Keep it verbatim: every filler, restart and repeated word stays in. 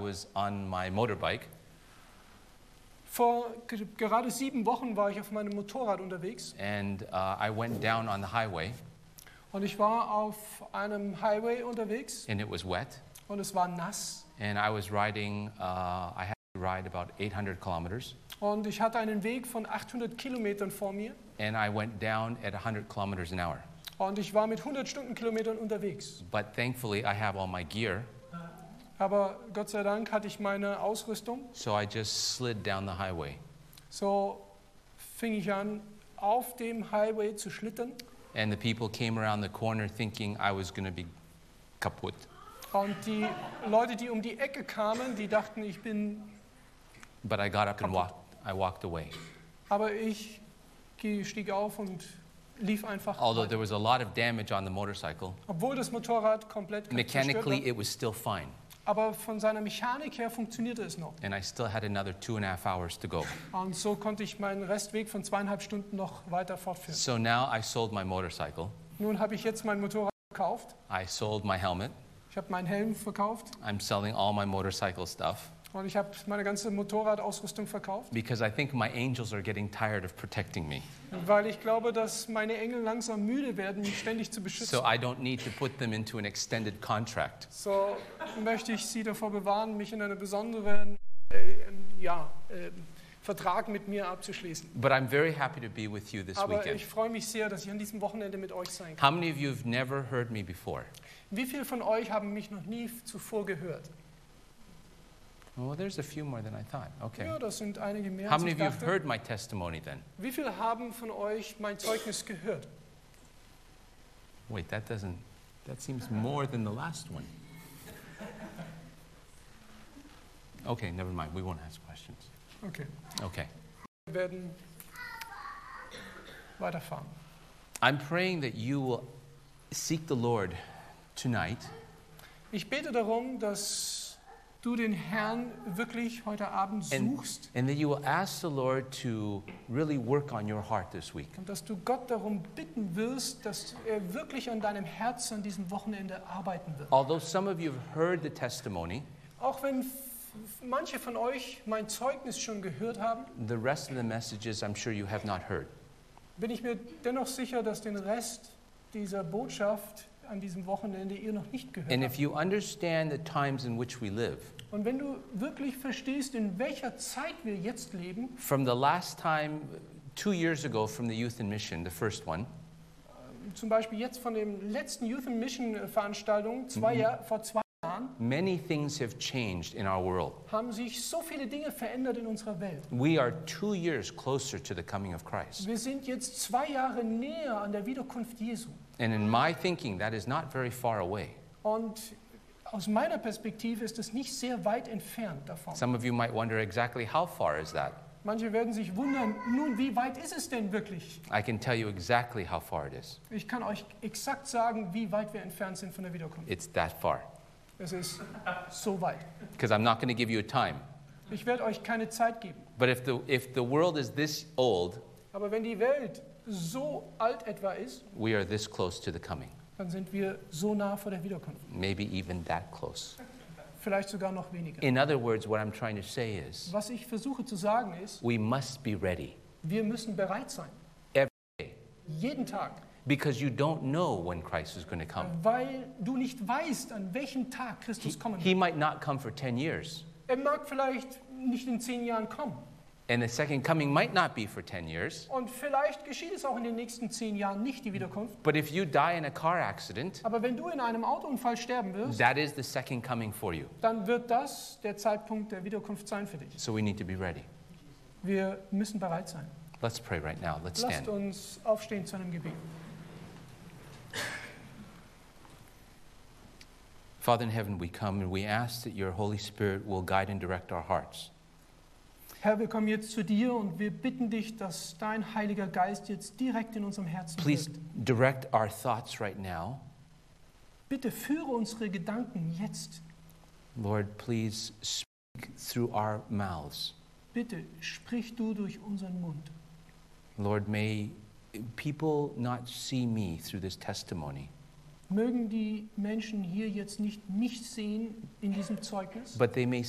was on my motorbike. Vor ge- gerade sieben Wochen war ich auf meinem Motorrad unterwegs And uh, I went down on the highway, und ich war auf einem Highway unterwegs and it was wet. und es war nass And I was riding, uh, I had to ride about eight hundred kilometers. und ich hatte einen Weg von achthundert Kilometern vor mir And I went down at one hundred kilometers an hour. und ich war mit hundert Stundenkilometern unterwegs. But thankfully, I have all my gear, Aber Gott sei Dank hatte ich meine Ausrüstung. so I just slid down the highway. So fing ich an, auf dem Highway zu schlittern. And the people came around the corner thinking I was going to be kaput. Und die Leute, die um die Ecke kamen, die dachten, ich bin... But I got up and walked, I walked away. Aber ich geh- stieg auf und lief einfach Although weiter. there was a lot of damage on the motorcycle, Obwohl das Motorrad komplett zerstört mechanically war. it was still fine. Aber von seiner Mechanik her funktionierte es noch. And I still had another two and a half hours to go. Und so konnte ich meinen Restweg von zweieinhalb Stunden noch weiter fortführen. So now I sold my motorcycle. Nun habe ich jetzt mein Motorrad verkauft. I sold my helmet. Ich habe meinen Helm verkauft I'm selling all my motorcycle stuff und ich habe meine ganze Motorradausrüstung verkauft, because I think my angels are getting tired of protecting me. weil ich glaube, dass meine Engel langsam müde werden, mich ständig zu beschützen. So I don't need to put them into an extended contract. So möchte ich Sie davor bewahren, mich in einen besonderen äh, ja, äh, Vertrag mit mir abzuschließen. But I'm very happy to be with you this Aber weekend. ich freue mich sehr, dass ich an diesem Wochenende mit euch sein kann. How many of you have never heard me before? Wie viele von euch haben mich noch nie zuvor gehört? Well, there's a few more than I thought. Okay. Ja, das sind einige mehr, How als many ich of you have dachte. heard my testimony then? Wie viele haben von euch mein Zeugnis gehört? Wait, that doesn't, that seems more than the last one. Okay, never mind. We won't ask questions. Okay, Okay. wir werden weiterfahren. I'm praying that you will seek the Lord tonight Ich bete darum, dass du den Herrn wirklich heute Abend and, suchst and that you will ask the Lord to really work on your heart this week. und dass du Gott darum bitten wirst, dass er wirklich an deinem Herzen an diesem Wochenende arbeiten wird. Although some of you have heard the testimony, Auch wenn f- manche von euch mein Zeugnis schon gehört haben, the rest of the messages I'm sure you have not heard. bin ich mir dennoch sicher, dass den Rest dieser Botschaft an diesem Wochenende ihr noch nicht gehört And habt. if you understand the times in which we live, Und wenn du wirklich verstehst, in welcher Zeit wir jetzt leben, from the last time, two years ago from the Youth in Mission, the first one, zum Beispiel jetzt von dem letzten Youth in Mission äh, Veranstaltung zwei Jahr, vor zwei Jahren, many things have changed in our world. haben sich so viele Dinge verändert in unserer Welt. We are two years closer to the coming of Christ. Wir sind jetzt zwei Jahre näher an der Wiederkunft Jesu. And in my thinking, that is not very far away. Und aus meiner Perspektive ist es nicht sehr weit entfernt davon. Some of you might wonder exactly how far is that? Manche werden sich wundern, nun, wie weit ist es denn wirklich? I can tell you exactly how far it is. Ich kann euch exakt sagen, wie weit wir entfernt sind von der Wiederkunft. It's that far. Es ist so weit. Because I'm not going to give you a time. Ich werde euch keine Zeit geben. But if the, if the world is this old, Aber wenn die Welt so alt etwa ist, we are this close to the coming. dann sind wir so nah vor der Wiederkunft. Maybe even that close. Vielleicht sogar noch weniger. In other words, what I'm trying to say is, Was ich versuche zu sagen ist, we must be ready wir müssen bereit sein. every day. Jeden Tag. Because you don't know when Christ is going to come. Weil du nicht weißt, an welchem Tag Christus kommen He wird. might not come for ten years. Er mag vielleicht nicht in zehn Jahren kommen. And the second coming might not be for ten years. Und vielleicht geschieht es auch in den nächsten zehn Jahren nicht, die Wiederkunft. But if you die in a car accident, Aber wenn du in einem Autounfall sterben wirst, that is the second coming for you. dann wird das der Zeitpunkt der Wiederkunft sein für dich. So we need to be ready. Wir müssen bereit sein. Let's pray right now. Let's Lasst stand. uns aufstehen zu einem Gebet. Father in heaven, we come and we ask that your Holy Spirit will guide and direct our hearts. Herr, wir kommen jetzt zu dir und wir bitten dich, dass dein Heiliger Geist jetzt direkt in unserem Herzen Please wirkt. direct our thoughts right now. Bitte führe unsere Gedanken jetzt. Lord, please speak through our mouths. Bitte sprich du durch unseren Mund. Lord, may people not see me through this testimony, Mögen die Menschen hier jetzt nicht mich sehen in diesem Zeugnis, but they may